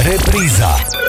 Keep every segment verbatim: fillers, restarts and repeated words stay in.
Repriza.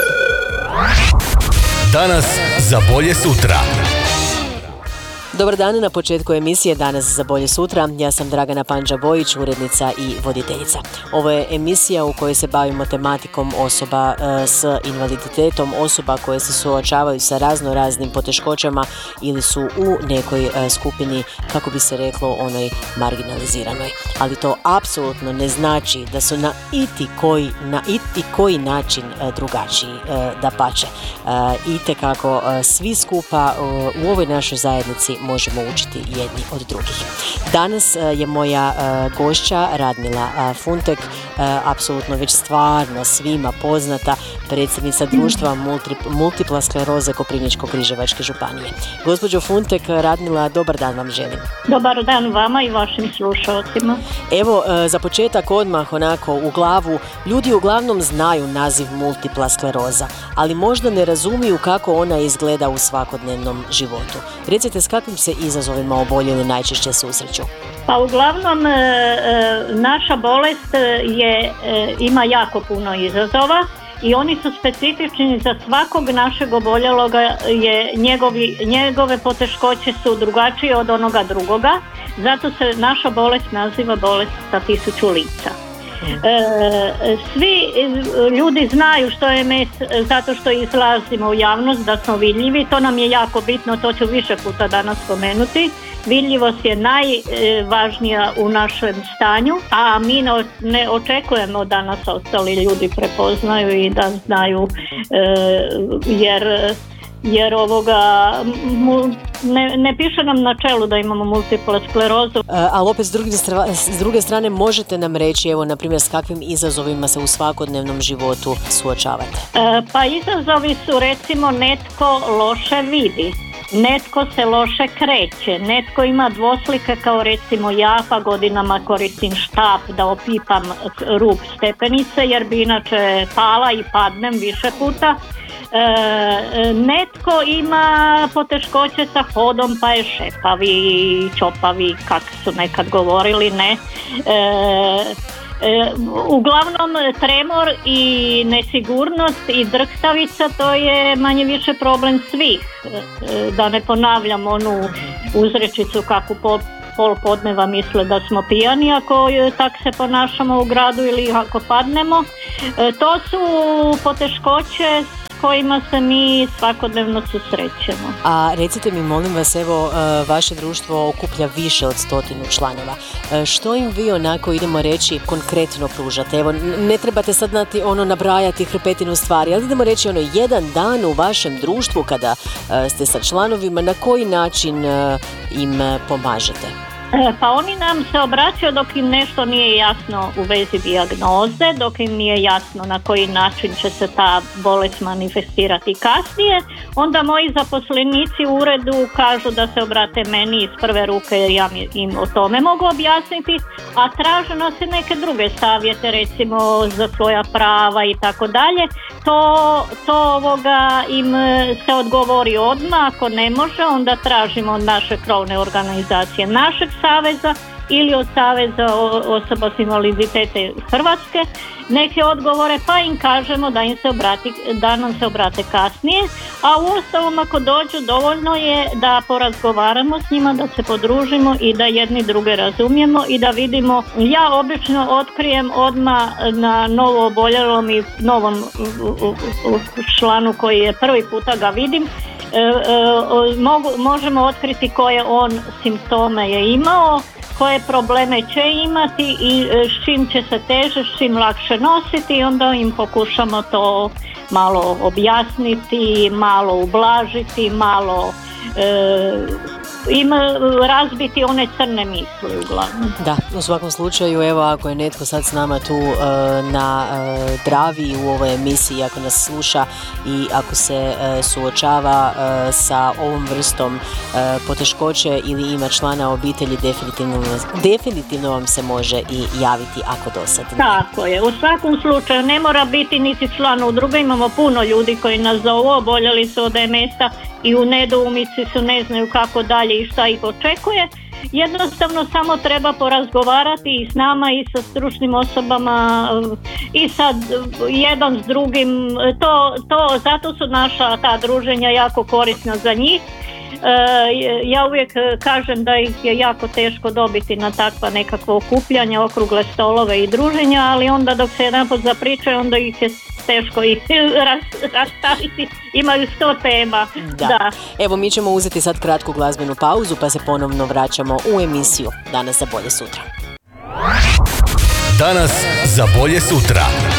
Danas za bolje sutra. Dobar dan, na početku emisije Danas za bolje sutra. Ja sam Dragana Panđa-Bojić, urednica i voditeljica. Ovo je emisija u kojoj se bavimo tematikom osoba e, s invaliditetom, osoba koje se suočavaju sa razno raznim poteškoćama ili su u nekoj e, skupini, kako bi se reklo, onoj marginaliziranoj. Ali to apsolutno ne znači da su na iti koji, na iti koji način e, drugačiji, e, dapače. E, itekako e, svi skupa e, u ovoj našoj zajednici možemo učiti jedni od drugih. Danas je moja gošća Radmila Funtek, apsolutno već stvarno svima poznata predsjednica društva multi, multipla skleroze Koprivničko-križevačke županije. Gospođo Funtek, Radmila, dobar dan vam želim. Dobar dan vama i vašim slušalcima. Evo, za početak odmah onako u glavu, ljudi uglavnom znaju naziv multipla skleroza, ali možda ne razumiju kako ona izgleda u svakodnevnom životu. Recite, s kakvim se izazovima oboljeli najčešće susreću? Pa uglavnom e, naša bolest je, e, ima jako puno izazova i oni su specifični za svakog našeg oboljeloga, je, njegovi, njegove poteškoće su drugačije od onoga drugoga, zato se naša bolest naziva bolest sa tisuću lica. E, svi ljudi znaju što je M S zato što izlazimo u javnost, da smo vidljivi, to nam je jako bitno, to ću više puta danas spomenuti. Vidljivost je najvažnija u našem stanju, a mi ne očekujemo da nas ostali ljudi prepoznaju i da znaju, jer jer ovoga ne, ne piše nam na čelu da imamo multiplu sklerozu. E, ali opet s druge, s druge strane možete nam reći, evo, na primjer, s kakvim izazovima se u svakodnevnom životu suočavate? E, pa izazovi su, recimo, netko loše vidi, netko se loše kreće, netko ima dvoslike kao recimo ja, pa godinama koristim štap da opipam rub stepenice jer bi inače pala i padnem više puta. E, netko ima poteškoće sa hodom pa je šepavi, čopavi, kako su nekad govorili, ne. E, e, uglavnom tremor i nesigurnost i drhtavica, to je manje više problem svih. E, da ne ponavljam onu uzrečicu kako po pol podneva misle da smo pijani ako tak se ponašamo u gradu ili ako padnemo. E, to su poteškoće kojima se mi svakodnevno susrećemo. A recite mi, molim vas, evo, vaše društvo okuplja više od stotinu članova. Što im vi onako, idemo reći, konkretno pružate? Evo, ne trebate sad nati ono nabrajati hrpetinu stvari, ali idemo reći ono jedan dan u vašem društvu kada ste sa članovima, na koji način im pomažete? Pa oni nam se obraćaju dok im nešto nije jasno u vezi dijagnoze, dok im nije jasno na koji način će se ta bolest manifestirati kasnije. Onda moji zaposlenici u uredu kažu da se obrate meni iz prve ruke jer ja im o tome mogu objasniti, a traže nas i neke druge savjete, recimo za svoja prava i tako dalje. To, to ovoga im se odgovori odmah, ako ne može onda tražimo od naše krovne organizacije, našeg saveza ili od Saveza osoba s invaliditetom Hrvatske neke odgovore, pa im kažemo da, im se obrati, da nam se obrate kasnije, a uostalom ako dođu dovoljno je da porazgovaramo s njima, da se podružimo i da jedni druge razumijemo i da vidimo. Ja obično otkrijem odmah na novo oboljelom i novom članu koji je prvi puta ga vidim, E, e, mogu, možemo otkriti koje on simptome je imao, koje probleme će imati i s čim će se teže, s čim lakše nositi i onda im pokušamo to malo objasniti, malo ublažiti, malo e, im razbiti one crne misli uglavnom. Da, u svakom slučaju, evo, ako je netko sad s nama tu e, na e, Dravi u ovoj emisiji, ako nas sluša i ako se e, suočava e, sa ovom vrstom e, poteškoće ili ima člana obitelji, definitivno, definitivno vam se može i javiti ako dosad nije. Tako je, u svakom slučaju ne mora biti niti član udruge, imamo puno ljudi koji nas zovu, oboljeli su od M S-a i u nedoumici su, ne znaju kako dalje i šta ih očekuje. jednostavno samo treba porazgovarati i s nama i sa stručnim osobama i sa jedan s drugim. To, to, zato su naša ta druženja jako korisna za njih. Ja uvijek kažem da ih je jako teško dobiti na takva nekakva okupljanja, okrugle stolove i druženja, ali onda dok se jedanput zapričaju, onda ih je teško ih rastaviti, imaju sto tema. Da. da. Evo, mi ćemo uzeti sad kratku glazbenu pauzu pa se ponovno vraćamo u emisiju Danas za bolje sutra. Danas za bolje sutra.